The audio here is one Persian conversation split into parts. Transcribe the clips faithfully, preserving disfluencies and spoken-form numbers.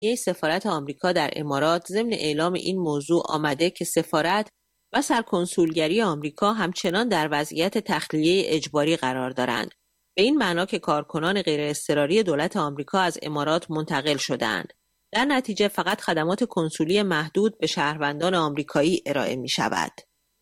سفارت آمریکا در امارات ضمن اعلام این موضوع آمده که سفارت و سرکنسولگری آمریکا همچنان در وضعیت تخلیه اجباری قرار دارند. به این معنا که کارکنان غیر اضطراری دولت آمریکا از امارات منتقل شدند. در نتیجه فقط خدمات کنسولی محدود به شهروندان آمریکایی ارائه می شود.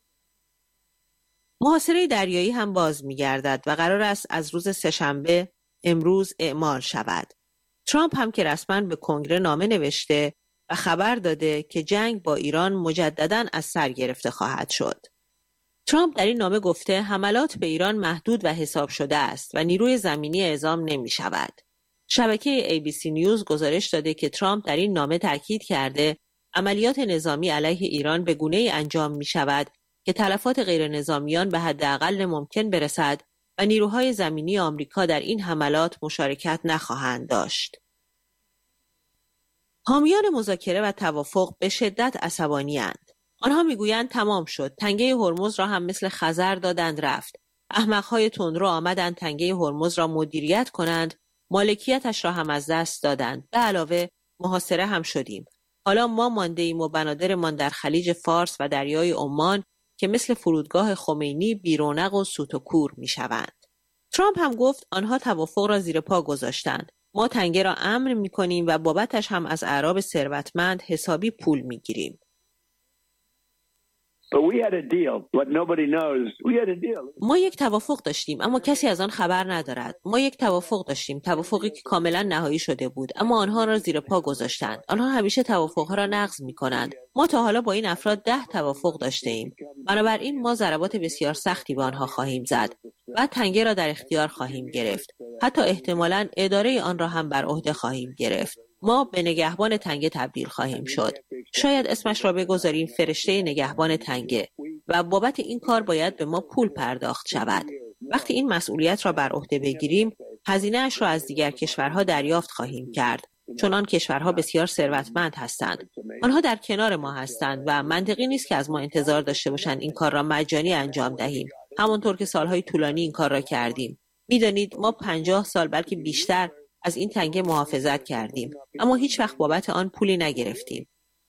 محاصره دریایی هم باز می گردد و قرار است از روز سه‌شنبه امروز اعمال شود. ترامپ هم که رسما به کنگره نامه نوشته و خبر داده که جنگ با ایران مجدداً از سر گرفته خواهد شد. ترامپ در این نامه گفته حملات به ایران محدود و حساب شده است و نیروی زمینی اعزام نمی شود. شبکه ای بی سی نیوز گزارش داده که ترامپ در این نامه تاکید کرده عملیات نظامی علیه ایران به گونه‌ای انجام می شود که تلفات غیر نظامیان به حداقل ممکن برسد و نیروهای زمینی آمریکا در این حملات مشارکت نخواهند داشت. حامیان مذاکره و توافق به شدت عصبانی‌اند. آنها میگویند تمام شد. تنگه هرمز را هم مثل خزر دادند رفت. احمق‌های تندرو آمدند تنگه هرمز را مدیریت کنند، مالکیتش را هم از دست دادند. به علاوه محاصره هم شدیم. حالا ما مانده ایم و بنادرمان در خلیج فارس و دریای عمان که مثل فرودگاه خمینی بیرونق و سوت و کور میشوند. ترامپ هم گفت آنها توافق را زیر پا گذاشتند. ما تنگه را امر میکنیم و بابتش هم از اعراب ثروتمند حسابی پول میگیریم. ما یک توافق داشتیم اما کسی از آن خبر ندارد. ما یک توافق داشتیم، توافقی که کاملا نهایی شده بود، اما آنها را زیر پا گذاشتند. آنها همیشه توافقها را نقض میکنند. ما تا حالا با این افراد ده توافق داشته ایم. بنابراین ما ضربات بسیار سختی به آنها خواهیم زد و تنگه را در اختیار خواهیم گرفت. حتی احتمالاً اداره آن را هم بر عهده خواهیم گرفت. ما به نگهبان تنگه تبدیل خواهیم شد. شاید اسمش را بگذاریم فرشته نگهبان تنگه و بابت این کار باید به ما پول پرداخت شود. وقتی این مسئولیت را بر عهده بگیریم، هزینه اش را از دیگر کشورها دریافت خواهیم کرد، چون آن کشورها بسیار ثروتمند هستند. آنها در کنار ما هستند و منطقی نیست که از ما انتظار داشته باشند این کار را مجانی انجام دهیم، همانطور که سالهای طولانی این کار را کردیم. میدانید ما پنجاه سال بلکه بیشتر از این تنگه محافظت کردیم، اما هیچ وقت بابت آن پولی نگرفتیم.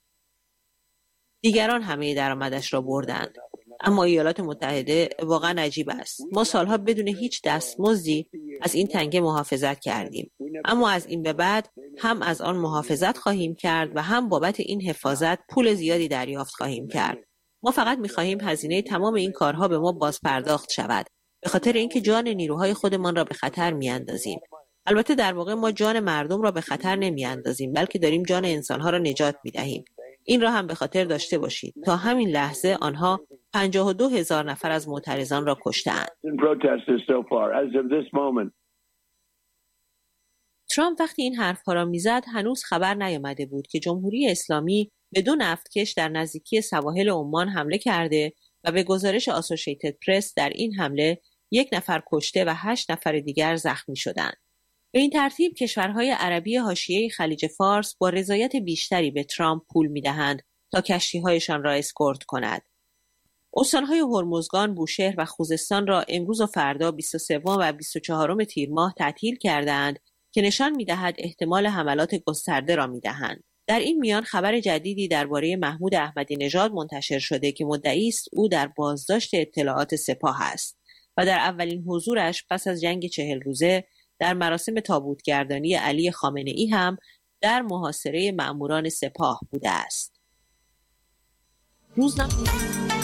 دیگران همه درآمدش را بردند. اما ایالات متحده واقعا عجیب است. ما سالها بدون هیچ دستمزدی از این تنگه محافظت کردیم، اما از این به بعد هم از آن محافظت خواهیم کرد و هم بابت این حفاظت پول زیادی دریافت خواهیم کرد. ما فقط می‌خواهیم هزینه تمام این کارها به ما باز پرداخت شود، به خاطر اینکه جان نیروهای خودمان را به خطر می‌اندازیم. البته در واقع ما جان مردم را به خطر نمی‌اندازیم، بلکه داریم جان انسان‌ها را نجات می‌دهیم. این را هم به خاطر داشته باشید. تا همین لحظه آنها پنجاه و دو هزار نفر از معترضان را کشته‌اند. ترامپ وقتی این حرف‌ها را می‌زد هنوز خبر نیامده بود که جمهوری اسلامی به دو نفتکش در نزدیکی سواحل عمان حمله کرده و به گزارش آسوشیتد پرس در این حمله یک نفر کشته و هشت نفر دیگر زخمی شدند. به این ترتیب کشورهای عربی حاشیه خلیج فارس با رضایت بیشتری به ترامپ پول می‌دهند تا کشتی‌هایشان را اسکورت کند. استانهای هرمزگان، بوشهر و خوزستان را امروز و فردا بیست و سوم و بیست و چهارم تیر ماه تعطیل کردند که نشان می‌دهد احتمال حملات گسترده را می‌دهند. در این میان خبر جدیدی درباره محمود احمدی نژاد منتشر شده که مدعی است او در بازداشت اطلاعات سپاه است و در اولین حضورش پس از جنگ چهل روزه در مراسم تابوتگردانی علی خامنه‌ای هم در محاصره مأموران سپاه بوده است. روزنامه